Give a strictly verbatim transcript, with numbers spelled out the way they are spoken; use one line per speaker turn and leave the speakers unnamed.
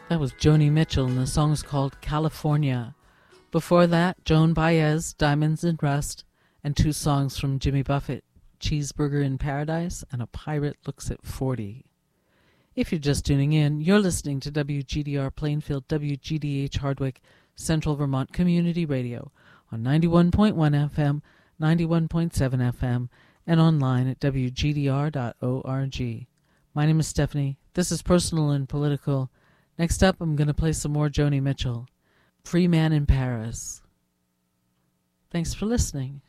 That was Joni Mitchell, and the song's called California. Before that, Joan Baez, Diamonds and Rust, and two songs from Jimmy Buffett, Cheeseburger in Paradise and A Pirate Looks at forty. If you're just tuning in, you're listening to W G D R Plainfield, W G D H Hardwick, Central Vermont Community Radio on ninety-one point one F M, ninety-one point seven F M, and online at w g d r dot org. My name is Stephanie. This is Personal and Political. Next up, I'm going to play some more Joni Mitchell. Free Man in Paris. Thanks for listening.